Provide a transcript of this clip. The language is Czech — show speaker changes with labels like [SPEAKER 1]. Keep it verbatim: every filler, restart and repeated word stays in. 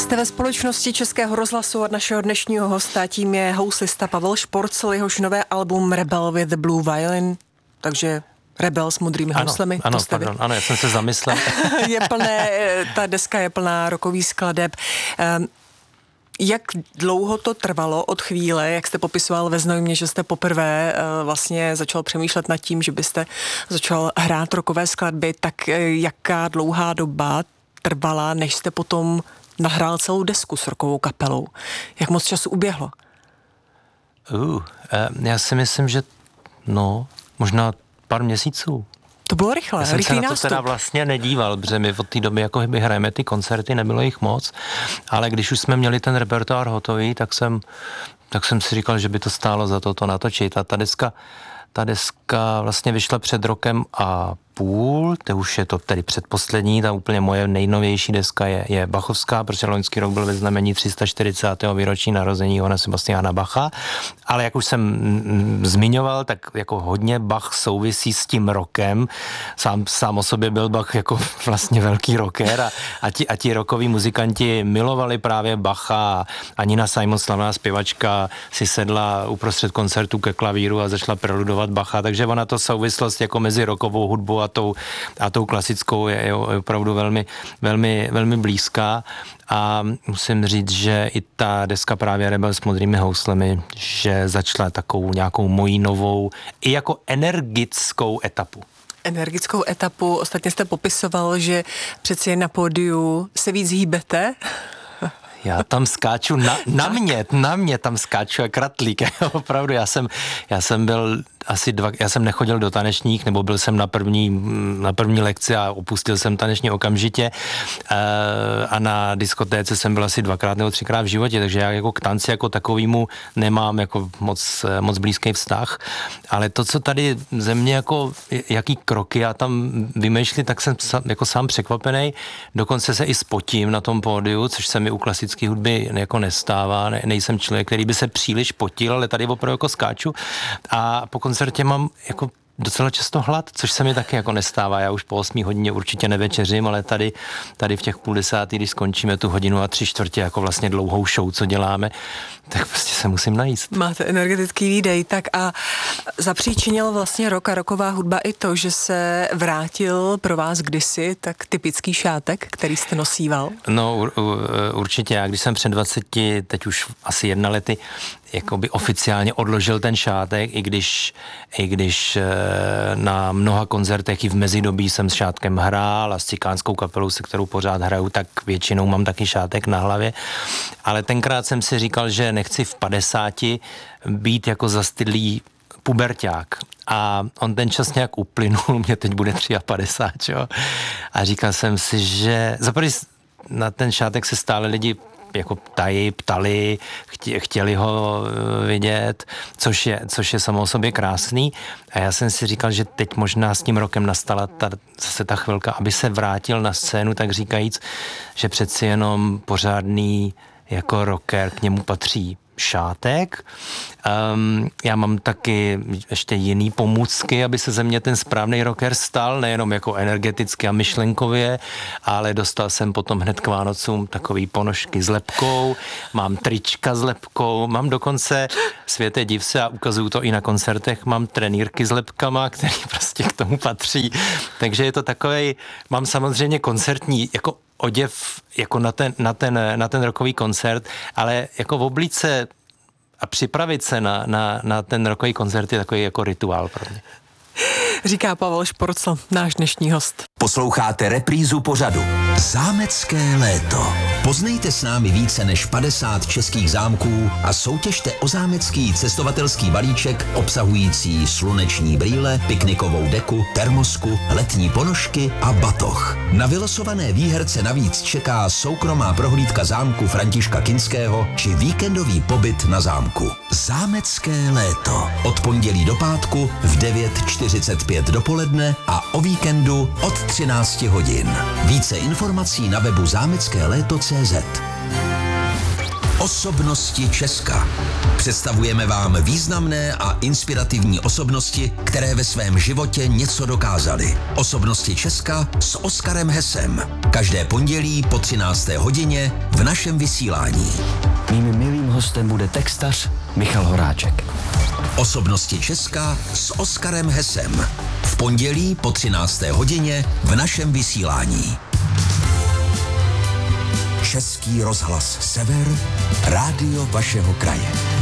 [SPEAKER 1] Jste ve společnosti Českého rozhlasu a našeho dnešního hosta, tím je houslista Pavel Šporcl, jehož nové album Rebel with the Blue Violin, takže Rebel s modrými houslemi.
[SPEAKER 2] Ano, pardon, ano, já jsem se zamyslel.
[SPEAKER 1] je plné, ta deska je plná rockových skladeb. Um, Jak dlouho to trvalo od chvíle, jak jste popisoval ve Znojmě, že jste poprvé uh, vlastně začal přemýšlet nad tím, že byste začal hrát rockové skladby, tak uh, jaká dlouhá doba trvala, než jste potom nahrál celou desku s rockovou kapelou? Jak moc času uběhlo?
[SPEAKER 2] Uh, já si myslím, že no, možná pár měsíců.
[SPEAKER 1] To bylo rychle,
[SPEAKER 2] Já jsem
[SPEAKER 1] rychlý
[SPEAKER 2] se na to
[SPEAKER 1] nástup.
[SPEAKER 2] teda vlastně nedíval, protože my od té doby jako by hrajeme ty koncerty, nebylo jich moc, ale když už jsme měli ten repertoár hotový, tak jsem, tak jsem si říkal, že by to stálo za to to natočit. A ta deska, ta deska vlastně vyšla před rokem a půl, to už je to tedy předposlední, ta úplně moje nejnovější deska je, je bachovská, protože loňský rok byl ve znamení tři sta čtyřicátého výročí narození Johanna Sebastiana Bacha, ale jak už jsem m, zmiňoval, tak jako hodně Bach souvisí s tím rockem, sám, sám o sobě byl Bach jako vlastně velký rocker a, a ti, a ti rockoví muzikanti milovali právě Bacha a Nina Simon, slavná zpěvačka, si sedla uprostřed koncertu ke klavíru a začala preludovat Bacha, takže ona to souvislost jako mezi rockovou hudbou a tou, a tou klasickou je, je opravdu velmi, velmi, velmi blízká a musím říct, že i ta deska právě Rebel s modrými houslemi, že začala takovou nějakou mojí novou i jako energickou etapu.
[SPEAKER 1] Energickou etapu, ostatně jste popisoval, že přeci jen na pódiu se víc hýbete.
[SPEAKER 2] Já tam skáču, na, na mě, na mě tam skáču jak ratlík, opravdu, já jsem, já jsem byl asi dva, já jsem nechodil do tanečních, nebo byl jsem na první, na první lekci a opustil jsem taneční okamžitě a na diskotéce jsem byl asi dvakrát nebo třikrát v životě, takže já jako k tanci jako takovýmu nemám jako moc, moc blízký vztah, ale to, co tady ze mě jako, jaký kroky já tam vymýšlí, tak jsem jako sám překvapený, dokonce se i spotím na tom pódiu, což se mi u klasické hudby jako nestává, ne, nejsem člověk, který by se příliš potil, ale tady opravdu jako skáču a po koncertě mám jako docela často hlad, což se mi taky jako nestává. Já už po osmí hodině určitě nevečeřím, ale tady, tady v těch půl desátý, když skončíme tu hodinu a tři čtvrtě jako vlastně dlouhou show, co děláme, tak prostě se musím najíst.
[SPEAKER 1] Máte energetický výdej, tak a zapříčinil vlastně rock a rocková hudba i to, že se vrátil pro vás kdysi tak typický šátek, který jste nosíval?
[SPEAKER 2] No ur, určitě, já když jsem před dvaceti, teď už asi jedna lety, jakoby oficiálně odložil ten šátek, i když, i když na mnoha koncertech i v mezidobí jsem s šátkem hrál a s cikánskou kapelou, se kterou pořád hraju, tak většinou mám taky šátek na hlavě. Ale tenkrát jsem si říkal, že nechci v padesáti být jako zastydlý puberťák. A on ten čas nějak uplynul, mě teď bude padesát tři, jo. A říkal jsem si, že zaprvé na ten šátek se stále lidi jako ptají, ptali, chtěli ho vidět, což je, což je samo o sobě krásný. A já jsem si říkal, že teď možná s tím rokem nastala ta, zase ta chvilka, aby se vrátil na scénu, tak říkajíc, že přeci jenom pořádný jako rocker k němu patří šátek. Um, já mám taky ještě jiný pomůcky, aby se ze mě ten správný rocker stal, nejenom jako energeticky a myšlenkově, ale dostal jsem potom hned k Vánocům takový ponožky s lepkou, mám trička s lepkou, mám dokonce, světe div se, a ukazuju to i na koncertech, mám trenýrky s lepkama, který prostě k tomu patří. Takže je to takovej, mám samozřejmě koncertní, jako oděv jako na ten, na ten, na ten rockový koncert, ale jako v oblíce a připravit se na, na, na ten rockový koncert je takový jako rituál pro mě.
[SPEAKER 1] Říká Pavel Šporcl, náš dnešní host.
[SPEAKER 3] Posloucháte reprízu pořadu Zámecké léto. Poznejte s námi více než padesát českých zámků a soutěžte o zámecký cestovatelský balíček obsahující sluneční brýle, piknikovou deku, termosku, letní ponožky a batoh. Na vylosované výherce navíc čeká soukromá prohlídka zámku Františka Kinského či víkendový pobyt na zámku. Zámecké léto. Od pondělí do pátku v devět čtyřicet pět dopoledne a o víkendu od třinácti hodin. Více informací na webu zámecké léto tečka cé zet. Osobnosti Česka. Představujeme vám významné a inspirativní osobnosti, které ve svém životě něco dokázaly. Osobnosti Česka s Oskarem Hesem. Každé pondělí po třinácté hodině v našem vysílání.
[SPEAKER 4] Mým milým hostem bude textař Michal Horáček.
[SPEAKER 3] Osobnosti Česka s Oskarem Hesem. V pondělí po třinácté hodině v našem vysílání. Český rozhlas Sever, rádio vašeho kraje.